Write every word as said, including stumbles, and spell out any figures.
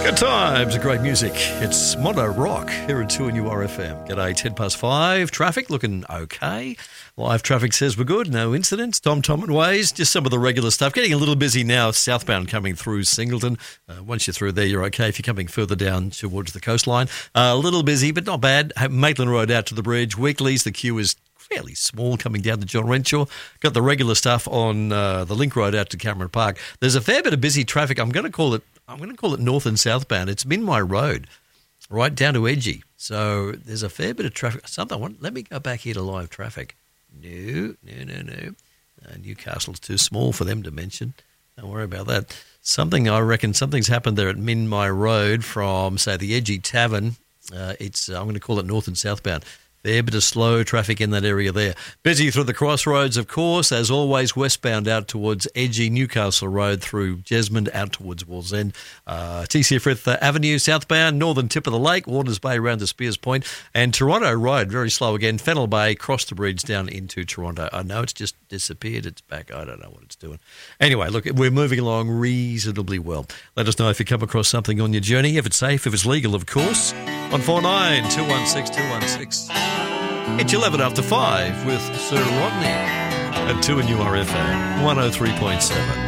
Good times, great music. It's Mono Rock here at two N U R F M. G'day, ten past five. Traffic looking okay. Live traffic says we're good. No incidents. Tom Tom and Ways. Just some of the regular stuff. Getting a little busy now. Southbound coming through Singleton. Uh, once you're through there, you're okay. If you're coming further down towards the coastline, uh, a little busy, but not bad. Maitland Road out to the bridge. Weeklies, the queue is fairly small coming down to John Renshaw. Got the regular stuff on uh, the Link Road out to Cameron Park. There's a fair bit of busy traffic. I'm going to call it I'm going to call it north and southbound. It's Minmai Road, right down to Edgy. So there's a fair bit of traffic. Something. I want, let me go back here to live traffic. No, no, no, no. Uh, Newcastle's too small for them to mention. Don't worry about that. Something, I reckon, something's happened there at Minmai Road from, say, the Edgy Tavern. Uh, it's uh, I'm going to call it north and southbound. Fair bit of slow traffic in that area there. Busy through the crossroads, of course. As always, westbound out towards Edgy, Newcastle Road through Jesmond, out towards Wallsend. Uh, T C Frith Avenue, southbound, northern tip of the lake, Waters Bay round to Spears Point. And Toronto Road, very slow again. Fennell Bay, cross the bridge down into Toronto. I know it's just disappeared. It's back. I don't know what it's doing. Anyway, look, we're moving along reasonably well. Let us know if you come across something on your journey, if it's safe, if it's legal, of course. one four nine, two one six, two one six. It's eleven after five with Sir Rodney at two N U R F M one oh three point seven.